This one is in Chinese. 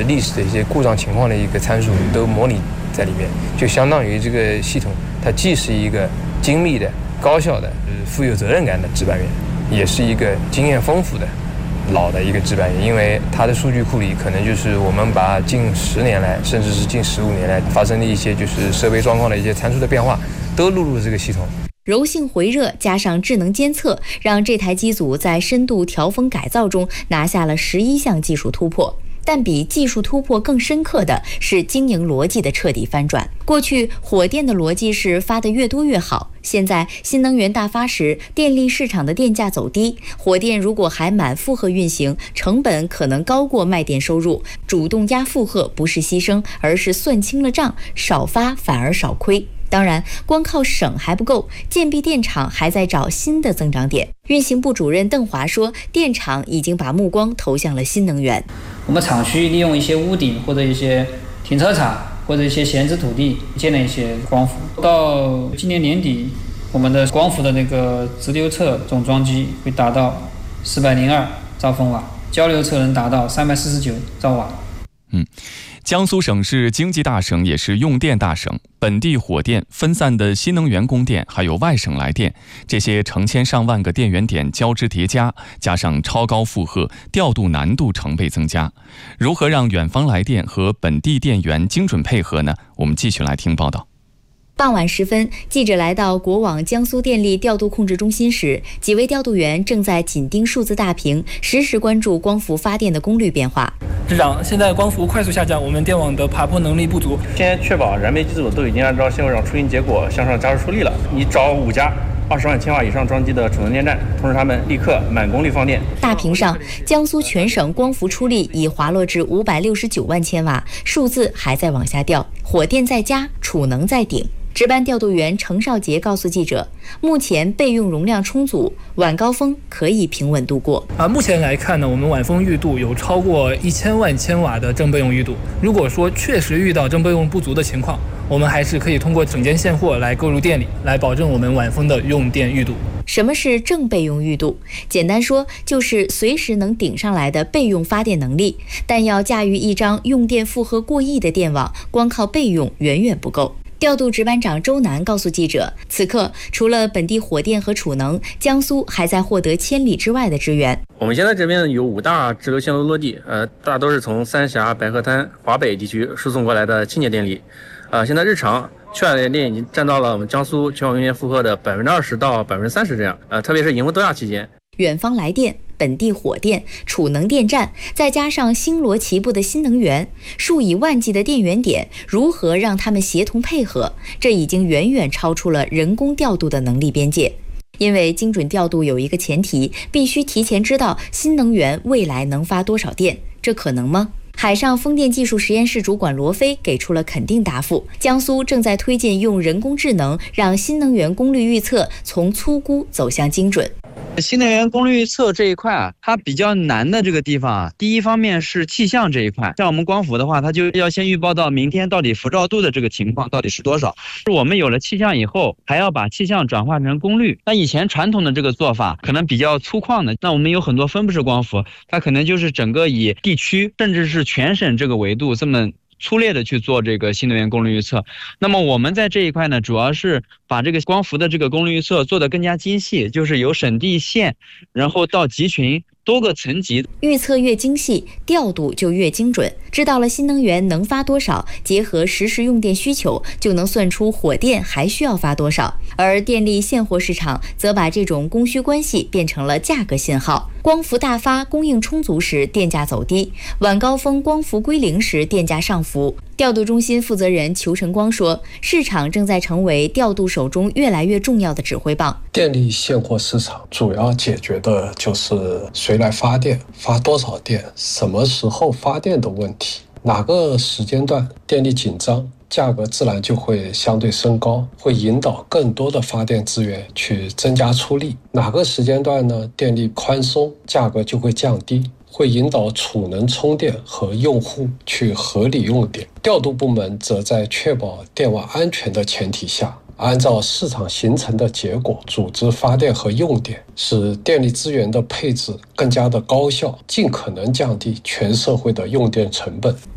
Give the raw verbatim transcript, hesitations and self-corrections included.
历史的一些故障情况的一个参数都模拟在里面，就相当于这个系统它既是一个精密的、高效的、富有责任感的值班员，也是一个经验丰富的老的一个值班员，因为它的数据库里可能就是我们把近十年来甚至是近十五年来发生的一些就是设备状况的一些参数的变化都录入了这个系统。 柔性回热加上智能监测，让这台机组在深度调风改造中拿下了十一项技术突破。但比技术突破更深刻的是经营逻辑的彻底翻转。过去火电的逻辑是发得越多越好，现在新能源大发时，电力市场的电价走低，火电如果还满负荷运行，成本可能高过卖电收入。主动压负荷不是牺牲，而是算清了账，少发反而少亏。当然，光靠省还不够，建壁电厂还在找新的增长点。运行部主任邓华说，电厂已经把目光投向了新能源。 我们厂区利用一些屋顶或者一些停车场或者一些闲置土地建了一些光伏。到今年年底，我们的光伏的那个直流侧总装机会达到四百零二兆风瓦，交流侧能达到三百四十九兆瓦。 嗯。江苏省是经济大省，也是用电大省。本地火电、分散的新能源供电，还有外省来电，这些成千上万个电源点交织叠加，加上超高负荷，调度难度成倍增加。如何让远方来电和本地电源精准配合呢？我们继续来听报道。 傍晚时分，记者来到国网江苏电力调度控制中心时，几位调度员正在紧盯数字大屏，实时关注光伏发电的功率变化。 市长，现在光伏快速下降，我们电网的爬坡能力不足。 现在确保燃煤机组都已经按照现货上出行结果向上加速出力了。你找五家二十万千瓦以上装机的储能电站，通知他们立刻满功率放电。 大屏上，江苏全省光伏出力已滑落至五百六十九万千瓦，数字还在往下掉。火电在加，储能在顶。值班调度员程少杰告诉记者，目前备用容量充足，晚高峰可以平稳度过。 啊，目前来看呢，我们晚风预度有超过一千万千瓦的正备用预度。如果说确实遇到正备用不足的情况，我们还是可以通过整件现货来购入电力，来保证我们晚风的用电预度。 什么是正备用预度？简单说，就是随时能顶上来的备用发电能力。但要驾驭一张用电负荷过亿的电网，光靠备用远远不够。调度值班长周南告诉记者，此刻除了本地火电和储能，江苏还在获得千里之外的支援。 我们现在这边有五大直流线路落地，呃，大都是从三峡、白河滩、华北地区输送过来的清洁电力。呃，现在日常缺氧的电已经占到了我们江苏全网用电负荷的百分之二十到百分之三十这样。呃，特别是迎峰斗亚期间， 远方来电、本地火电、储能电站，再加上星罗棋布的新能源，数以万计的电源点，如何让他们协同配合？这已经远远超出了人工调度的能力边界。因为精准调度有一个前提，必须提前知道新能源未来能发多少电，这可能吗？海上风电技术实验室主管罗飞给出了肯定答复。江苏正在推进用人工智能让新能源功率预测从粗估走向精准。 新能源功率预测这一块啊，它比较难的这个地方啊，第一方面是气象这一块，像我们光伏的话，它就要先预报到明天到底辐照度的这个情况到底是多少。我们有了气象以后，还要把气象转化成功率。那以前传统的这个做法可能比较粗犷的，那我们有很多分布式光伏，它可能就是整个以地区甚至是全省这个维度这么粗略的去做这个新能源功率预测。那么我们在这一块呢，主要是把这个光伏的这个功率预测做得更加精细，就是由省地县，然后到集群多个层级， 预测越精细，调度就越精准。知道了新能源能发多少，结合实时用电需求，就能算出火电还需要发多少。而电力现货市场则把这种供需关系变成了价格信号。光伏大发、供应充足时，电价走低；晚高峰光伏归零时，电价上浮。调度中心负责人裘晨光说，市场正在成为调度手中越来越重要的指挥棒。 电力现货市场主要解决的就是谁来发电、发多少电、什么时候发电的问题。哪个时间段电力紧张，价格自然就会相对升高，会引导更多的发电资源去增加出力。哪个时间段呢，电力宽松，价格就会降低，会引导储能充电和用户去合理用电。调度部门则在确保电网安全的前提下，按照市场形成的结果组织发电和用电，使电力资源的配置更加的高效，尽可能降低全社会的用电成本。